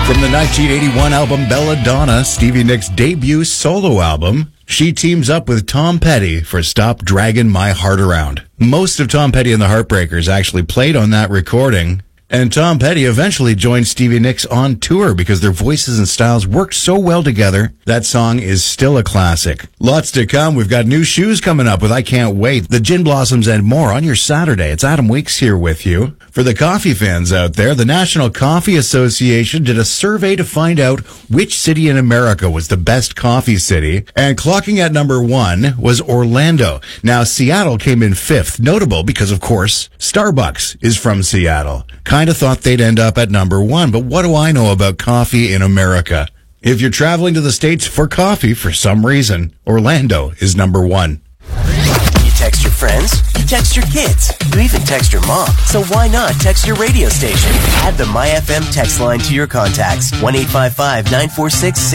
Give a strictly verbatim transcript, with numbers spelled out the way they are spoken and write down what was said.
From the nineteen eighty-one album Belladonna, Stevie Nicks' debut solo album, she teams up with Tom Petty for Stop Draggin' My Heart Around. Most of Tom Petty and the Heartbreakers actually played on that recording, and Tom Petty eventually joined Stevie Nicks on tour because their voices and styles worked so well together. That song is still a classic. Lots to come. We've got new shoes coming up with I Can't Wait, the Gin Blossoms, and more on your Saturday. It's Adam Weeks here with you. For the coffee fans out there, the National Coffee Association did a survey to find out which city in America was the best coffee city, and clocking at number one was Orlando. Now, Seattle came in fifth, notable because, of course, Starbucks is from Seattle. Kind of thought they'd end up at number one, but what do I know about coffee in America? If you're traveling to the States for coffee for some reason, Orlando is number one. You text your friends, you text your kids, you even text your mom. So why not text your radio station? Add the MyFM text line to your contacts. one eight five five, nine four six